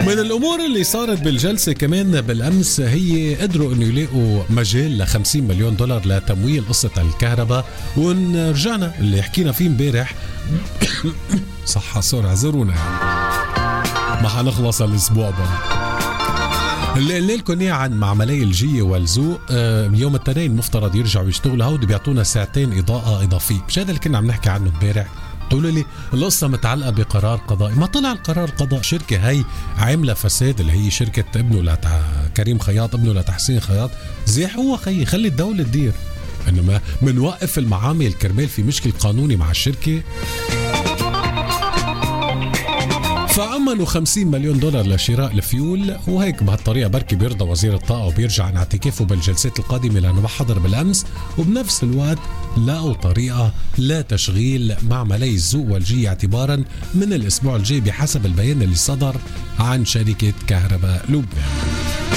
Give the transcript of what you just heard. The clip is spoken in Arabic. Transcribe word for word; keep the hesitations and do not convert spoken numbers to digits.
من الأمور اللي صارت بالجلسة كمان بالأمس هي قدروا أنه يلاقوا مجال لخمسين مليون دولار لتمويل قصة الكهرباء. ونرجعنا اللي حكينا فيه مبارح صح صور عذرونا يعني ما حنخلص الأسبوع بقى. اللي قلنا لكم اياه عن معملي الجية والزوق يوم الاثنين مفترض يرجعوا يشتغلوا، هودي بيعطونا ساعتين إضاءة إضافية. مش هذا اللي كنا عم نحكي عنه مبارح؟ تقولوا لي القصة متعلقة بقرار قضائي. ما طلع القرار قضاء، شركة هي عاملة فساد اللي هي شركة ابنه لتع... كريم خياط ابنه لتحسين خياط. زيح هو خي خلي الدولة تدير، انما منوقف المعامل كرمال في مشكل قانوني مع الشركة. فأمنوا خمسين مليون دولار لشراء الفيول، وهيك بهالطريقة بركي بيرضى وزير الطاقة وبيرجع عن اعتكافه بالجلسات القادمة لأنه ما حضر بالأمس. وبنفس الوقت لاقوا طريقة لا تشغيل معملي الزوق والجية اعتبارا من الأسبوع الجاي بحسب البيان اللي صدر عن شركة كهرباء لبنان.